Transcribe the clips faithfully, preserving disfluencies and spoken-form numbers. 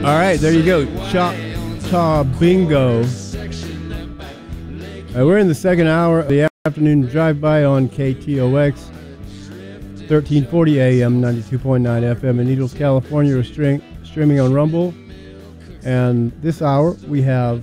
All right, there you go. Choctaw Bingo. Uh, we're in the second hour of the afternoon drive-by on K T O X, thirteen forty A M, ninety-two point nine F M in Needles, California. We're stream, streaming on Rumble. And this hour, we have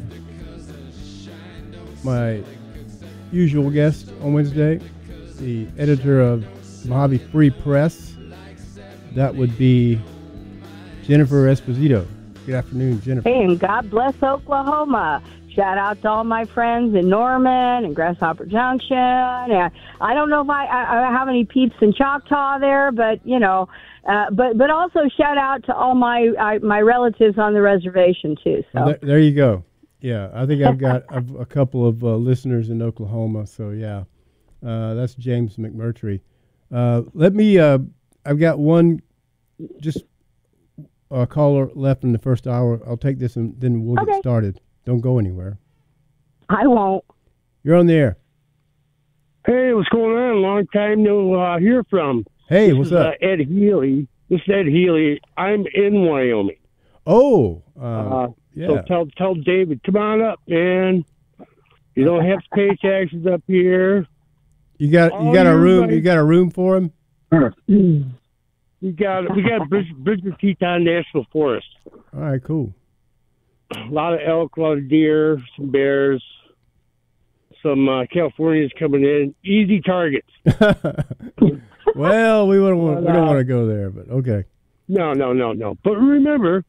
my usual guest on Wednesday, the editor of Mojave Free Press. That would be Jennifer Esposito. Good afternoon, Jennifer. Hey, and God bless Oklahoma. Shout out to all my friends in Norman and Grasshopper Junction. And I don't know if I, I, I have any peeps in Choctaw there, but, you know, uh, but but also shout out to all my I, my relatives on the reservation, too. So well, there, there you go. Yeah, I think I've got I've, a couple of uh, listeners in Oklahoma. So, yeah, uh, that's James McMurtry. Uh, let me, uh, I've got one just a caller left in the first hour. I'll take this and then we'll okay. get started. Don't go anywhere. I won't. You're on the air. Hey, what's going on? Long time no uh, hear from. Hey, this what's is, up? Uh, Ed Healy. This is Ed Healy. I'm in Wyoming. Oh, uh, uh, yeah. So tell tell David, come on up, man. You don't have to pay taxes up here. You got All you got a room. right. You got a room for him. We got we got Bridger, Bridger Teton National Forest. All right, cool. A lot of elk, a lot of deer, some bears, some uh, Californians coming in. Easy targets. Well, we wouldn't want, we don't uh, want to go there, but okay. No, no, no, no. But remember,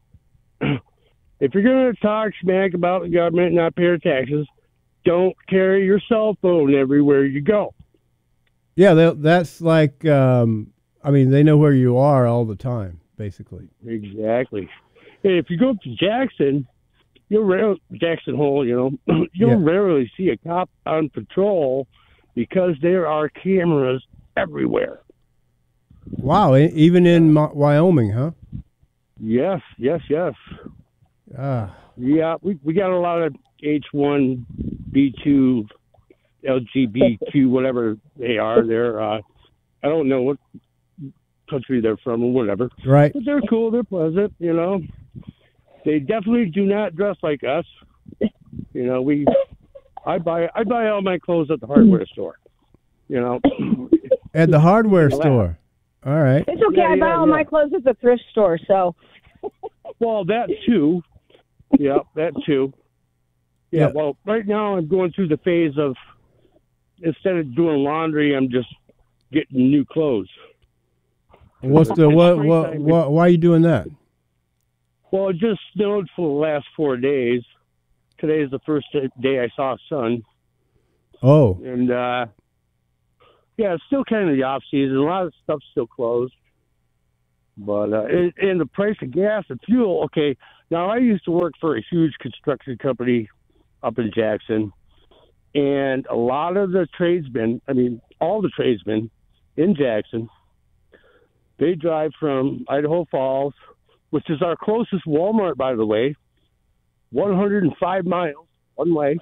if you're going to talk smack about the government and not pay your taxes, don't carry your cell phone everywhere you go. Yeah, that, that's like, um, I mean, they know where you are all the time, basically. Exactly. And if you go up to Jackson, you'll rarely, Jackson Hole, you know, you'll Yeah. rarely see a cop on patrol because there are cameras everywhere. Wow, e- even in Mo- Wyoming, huh? Yes, yes, yes. Ah, Yeah, we we got a lot of H one B two, L G B T Q, whatever they are. They're, uh, I don't know what country they're from or whatever. right. But they're cool, they're pleasant, you know. They definitely do not dress like us. You know, we, I buy I buy all my clothes at the hardware store, you know. At the hardware store. All right. It's okay. Yeah, I buy yeah, all yeah. my clothes at the thrift store, so. Well, that too. Yeah, that too. Yeah, Yeah. well, right now I'm going through the phase of, instead of doing laundry, I'm just getting new clothes. What's the what? What? what why are you doing that? Well, it just snowed for the last four days. Today is the first day I saw sun. Oh, And, uh, yeah, it's still kind of the off season. A lot of stuff's still closed. But, uh, and, and the price of gas and fuel, okay. Now, I used to work for a huge construction company up in Jackson. And a lot of the tradesmen, I mean, all the tradesmen in Jackson, they drive from Idaho Falls, which is our closest Walmart, by the way, one hundred five miles one way.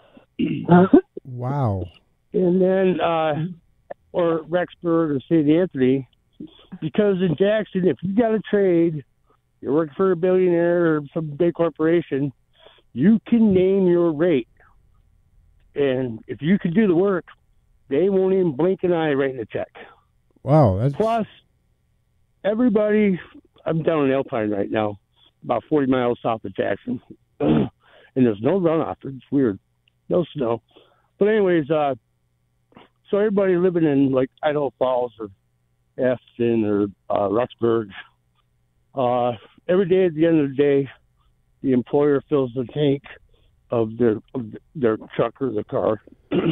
wow. And then, uh, or Rexburg or Saint Anthony, because in Jackson, if you got a trade, you're working for a billionaire or some big corporation, you can name your rate. And if you can do the work, they won't even blink an eye writing a check. Wow. That's Plus, everybody, I'm down in Alpine right now, about forty miles south of Jackson. And there's no runoff. It's weird. No snow. But anyways, uh, so everybody living in like Idaho Falls or Afton or uh, Rexburg, uh, every day at the end of the day, the employer fills the tank of their of their truck or the car.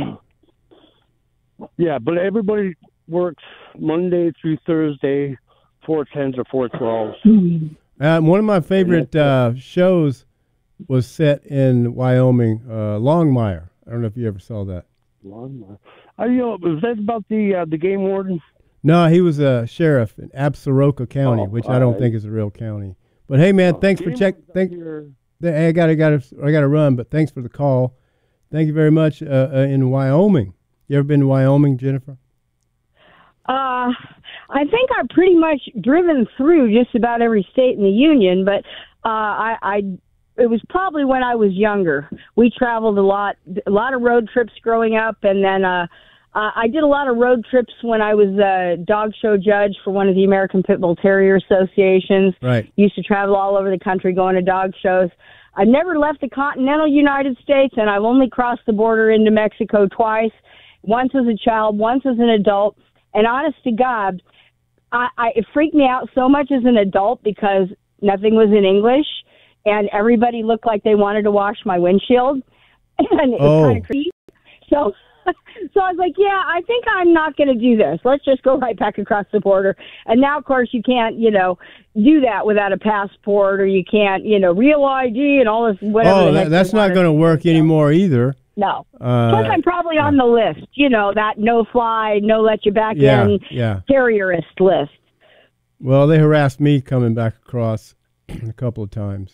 Yeah, but everybody works Monday through Thursday, four tens or four twelves. Uh, one of my favorite uh, shows was set in Wyoming, uh, Longmire. I don't know if you ever saw that. Longmire. I you know, was that about the uh, the game warden? No, he was a sheriff in Absaroka County, Oh, which I don't right. think is a real county. But hey, man, Oh, thanks for game check. warden's up Thank. here. Hey, I got to got to I got to run, but thanks for the call. Thank you very much. Uh, uh, in Wyoming, you ever been to Wyoming, Jennifer? Uh, I think I've pretty much driven through just about every state in the union, but I, I it was probably when I was younger. We traveled a lot, a lot of road trips growing up, and then uh, uh, I did a lot of road trips when I was a dog show judge for one of the American Pit Bull Terrier Associations. Right. Used to travel all over the country going to dog shows. I've never left the continental United States, and I've only crossed the border into Mexico twice, once as a child, once as an adult. And honest to God, I, I, it freaked me out so much as an adult because nothing was in English, and everybody looked like they wanted to wash my windshield, and it was Oh. kind of creepy. So, so I was like, yeah, I think I'm not going to do this. Let's just go right back across the border. And now, of course, you can't, you know, do that without a passport, or you can't, you know, real I D and all this whatever. Oh, the that, heck that's they not wanted going to work do. anymore either. No. Uh, Plus, I'm probably on the list, you know, that no fly, no let you back yeah, in yeah. terrierist list. Well, they harassed me coming back across a couple of times.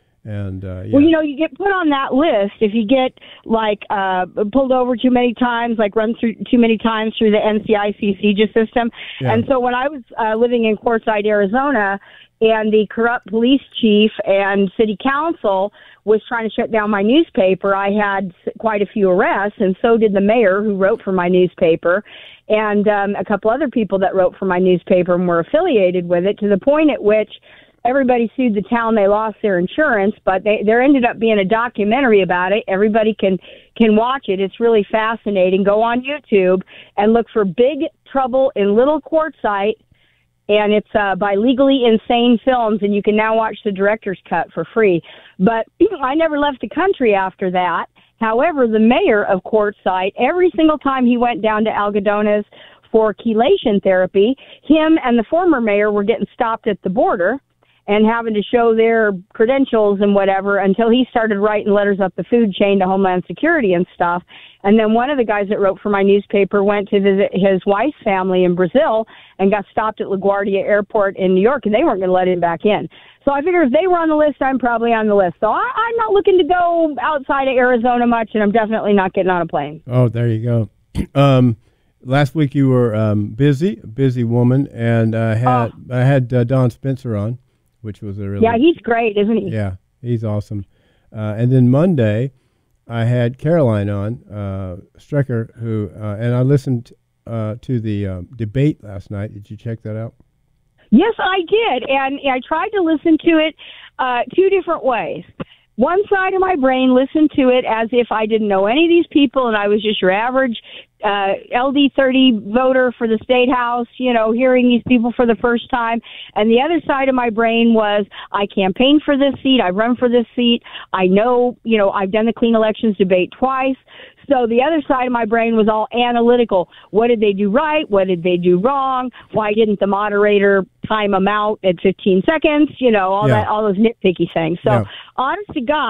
And uh, yeah. Well, you know, you get put on that list if you get, like, uh, pulled over too many times, like run through too many times through the N C I C C J system. Yeah. And so when I was uh, living in Quartzsite, Arizona, and the corrupt police chief and city council was trying to shut down my newspaper, I had quite a few arrests, and so did the mayor who wrote for my newspaper, and um, a couple other people that wrote for my newspaper and were affiliated with it, to the point at which everybody sued the town. They lost their insurance, but they, there ended up being a documentary about it. Everybody can, can watch it. It's really fascinating. Go on YouTube and look for Big Trouble in Little Quartzsite, and it's uh, by Legally Insane Films, and you can now watch the director's cut for free. But I never left the country after that. However, the mayor of Quartzsite, every single time he went down to Algodones for chelation therapy, him and the former mayor were getting stopped at the border and having to show their credentials and whatever, until he started writing letters up the food chain to Homeland Security and stuff. And then one of the guys that wrote for my newspaper went to visit his wife's family in Brazil and got stopped at LaGuardia Airport in New York, and they weren't going to let him back in. So I figure if they were on the list, I'm probably on the list. So I, I'm not looking to go outside of Arizona much, and I'm definitely not getting on a plane. Oh, there you go. Um, last week you were um, busy, a busy woman, and I had Oh. I had uh, Don Spencer on, which was a really Yeah, he's great, isn't he? yeah, he's awesome. Uh, and then Monday, I had Caroline on uh, Strecker, who uh, and I listened uh, to the uh, debate last night. Did you check that out? Yes, I did, and I tried to listen to it uh, two different ways. One side of my brain listened to it as if I didn't know any of these people and I was just your average uh, L D thirty voter for the state house, you know, hearing these people for the first time. And the other side of my brain was, I campaigned for this seat, I run for this seat, I know, you know, I've done the clean elections debate twice. So the other side of my brain was all analytical. What did they do right? What did they do wrong? Why didn't the moderator time them out at fifteen seconds? You know, all Yeah. that, all those nitpicky things. So Yeah. honest to God,